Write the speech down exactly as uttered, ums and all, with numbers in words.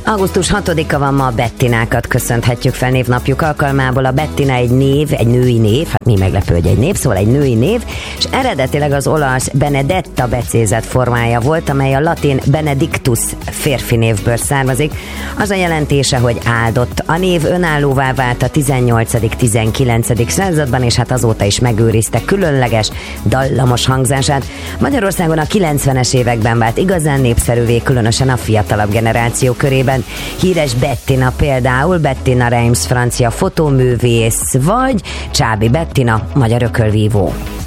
augusztus hatodika van ma, a Bettinákat köszönhetjük fel névnapjuk alkalmából. A Bettina egy név, egy női név, hát mi meglepő, hogy egy név, szóval egy női név, és eredetileg az olasz Benedetta becézett formája volt, amely a latin Benedictus férfi névből származik. Az a jelentése, hogy áldott. A név önállóvá vált a tizennyolcadik-tizenkilencedik században, és hát azóta is megőrizte különleges, dallamos hangzását. Magyarországon a kilencvenes években vált igazán népszerűvé, különösen a fiatalabb generáció körében. Híres Bettina például, Bettina Reims, francia fotóművész, vagy Csábi Bettina, magyar ökölvívó.